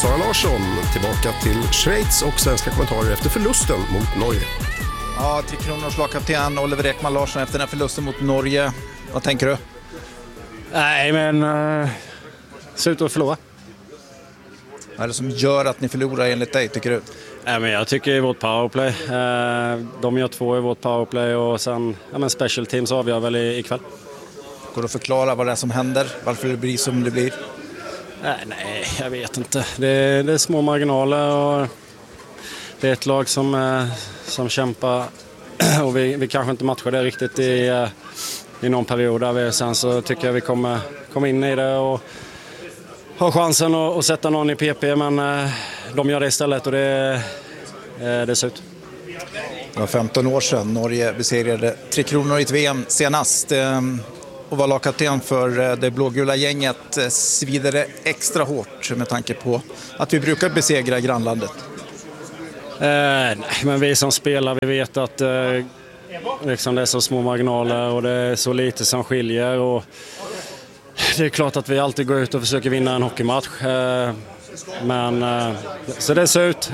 Sara Larsson tillbaka till Schweiz och svenska kommentarer efter förlusten mot Norge. Ja, 3 Kronors lagkapten Oliver Ekman Larsson efter den här förlusten mot Norge. Vad tänker du? Nej, men ser ut att förlora. Vad är det som gör att ni förlorar enligt dig, tycker du? Nej, men jag tycker i vårt powerplay. De gör 2 i vårt powerplay och sen special teams avgör väl ikväll. Går det att förklara vad det är som händer? Varför det blir som det blir? Nej, jag vet inte. Det är små marginaler och det är ett lag som kämpar och vi kanske inte matchar det riktigt i någon period där sen så tycker jag vi kommer in i det och har chansen att sätta någon i PP, men de gör det istället och det ser ut. Det var 15 år sedan Norge besegrade 3 Kronor i ett VM senast och var lagkapten för det blågula gänget. Svider det extra hårt med tanke på att vi brukar besegra grannlandet? Nej, men vi som spelar, vi vet att liksom det är så små marginaler och det är så lite som skiljer och det är klart att vi alltid går ut och försöker vinna en hockeymatch. Men så det ser ut.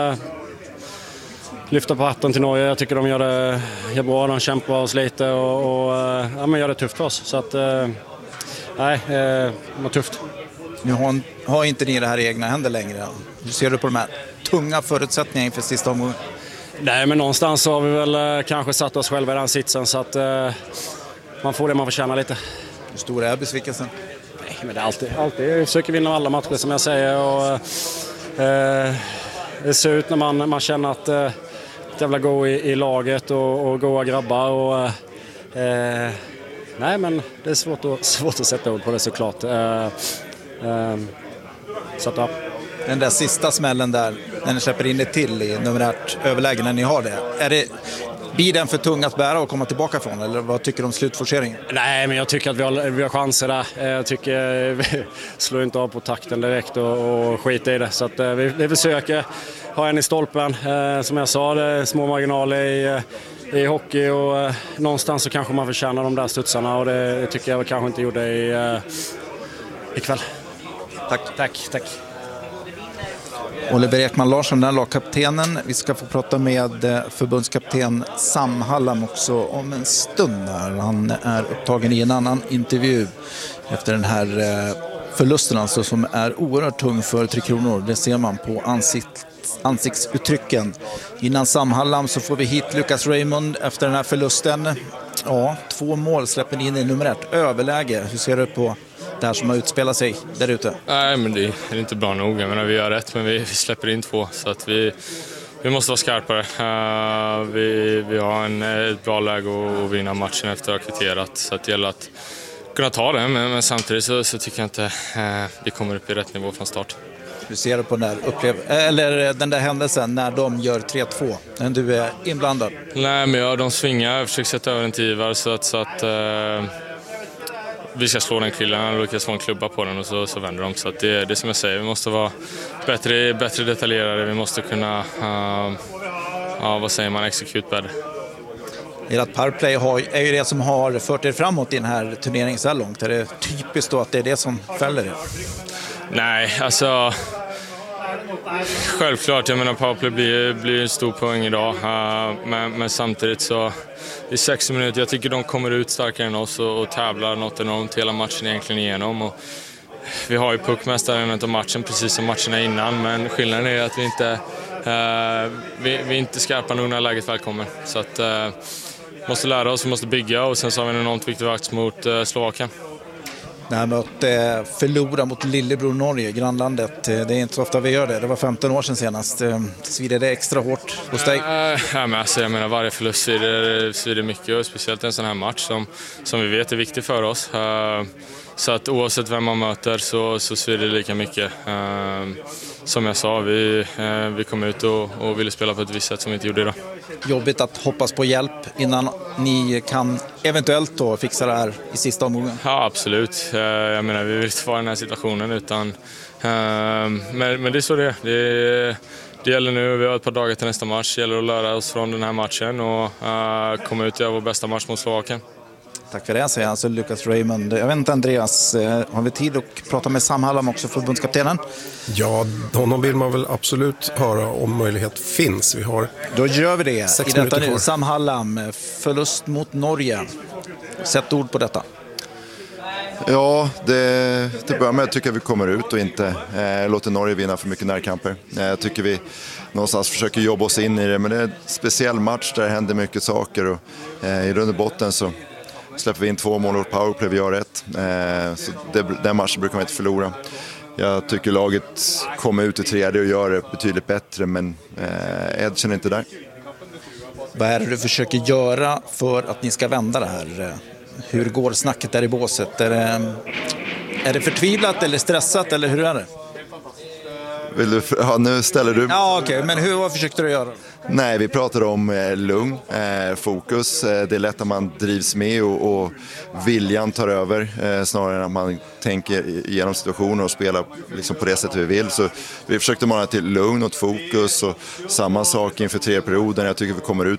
Lyfta på hatten till Norge. Jag tycker de gör det bra. De kämpar oss lite och gör det tufft för oss. Så att det var tufft. Nu har inte ni det här i egna händer längre. Hur ser du på de här tunga förutsättningarna inför sista omgången? Nej, men någonstans så har vi väl kanske satt oss själva i den sitsen så att man får det man förtjänar lite. Hur stor är besvikelsen? Nej, men det är alltid. Vi försöker vinna alla matcher som jag säger och det ser ut när man känner att ett jävla go i laget och goa grabbar och nej, men det är svårt att sätta ord på det såklart. Så att, ja. Den där sista smällen där, när ni släpper in det till i numerärt överläge när ni har det. Blir den för tung att bära och komma tillbaka från? Eller vad tycker du om slutforceringen? Nej, men jag tycker att vi har chanser där. Jag tycker vi slår inte av på takten direkt och skiter i det. Så att vi försöker ha en i stolpen. Som jag sa, det är små marginaler i hockey och någonstans så kanske man förtjänar de där studsarna och det tycker jag kanske inte gjorde ikväll. Tack. Oliver Ekman Larsson, den lagkaptenen. Vi ska få prata med förbundskapten Sam Hallam också om en stund. Han är upptagen i en annan intervju efter den här förlusten alltså, som är oerhört tung för 3 Kronor. Det ser man på ansiktsuttrycken. Innan Sam Hallam så får vi hit Lucas Raymond efter den här förlusten. Ja, 2 mål släpper in i numerärt överläge. Hur ser du på det här som har utspelat sig där ute? Nej, men det är inte bra nog. Jag menar, vi gör rätt, men vi släpper in 2. Så att vi måste vara skarpare. Vi har ett bra läge att vinna matchen efter att ha kvitterat. Så att det gäller att kunna ta det, men samtidigt så tycker jag inte vi kommer upp i rätt nivå från start. Hur ser du på den där händelsen när de gör 3-2? När du är inblandad? Nej, men de svingar. Jag försöker sätta över en tivar så att vi ska slå den killen. Han lyckas få en klubba på den och så vänder de. Så att det är som jag säger, vi måste vara bättre detaljerade. Vi måste kunna, execute better. Ert powerplay är ju det som har fört er framåt i den här turneringen så här långt. Är det typiskt då att det är det som fäller er? Nej, alltså självklart, jag menar powerplay blir en stor poäng idag, men samtidigt så i 60 minuter, jag tycker de kommer ut starkare än oss och tävlar något enormt hela matchen egentligen igenom och vi har ju puckmästaren av matchen precis som matcherna innan, men skillnaden är att vi är inte skarpa nog när läget väl kommer, så att måste lära oss, vi måste bygga och sen så har vi en enormt viktig match mot Slovakien. Det här med att förlora mot lillebror Norge, grannlandet, det är inte så ofta vi gör det. Det var 15 år sedan senast. Svider det extra hårt hos dig? Jag menar, varje förlust svider mycket och speciellt en sån här match som vi vet är viktig för oss. Så att oavsett vem man möter så svider det lika mycket. Som jag sa, vi kom ut och ville spela på ett visst sätt som vi inte gjorde idag. Jobbigt att hoppas på hjälp innan ni kan eventuellt då fixa det här i sista omgången? Ja, absolut. Jag menar, vi vill inte vara i den här situationen utan men det är så det gäller nu. Vi har ett par dagar till nästa match. Det gäller att lära oss från den här matchen och komma ut och göra vår bästa match mot Slovakien. Tack för det, säger alltså Lucas Raymond. Jag vet inte, Andreas, har vi tid att prata med Sam Hallam också, förbundskaptenen? Ja, honom vill man väl absolut höra om möjlighet finns. Vi har Då gör vi det i detta nu. kvar. Sam Hallam, förlust mot Norge. Sätt ord på detta. Ja, det börjar med att tycka vi kommer ut och inte låter Norge vinna för mycket närkamper. Jag tycker vi någonstans försöker jobba oss in i det, men det är en speciell match där det händer mycket saker och i grund och botten så släpper vi in 2 mål och powerplay, vi gör 1. Så den matchen brukar man inte förlora. Jag tycker laget kommer ut i tredje och gör det betydligt bättre, men Ed känner inte där. Vad är det du försöker göra för att ni ska vända det här? Hur går snacket där i båset? Är det förtvivlat eller stressat eller hur är det? Nu ställer du... Ja, okej. Men vad försökte du göra? Nej, vi pratar om lugn, fokus. Det är lätt att man drivs med och viljan tar över snarare än att man tänker igenom situationer och spelar liksom på det sättet vi vill. Så vi försökte mana till lugn och fokus och samma sak inför 3 perioden. Jag tycker vi kommer ut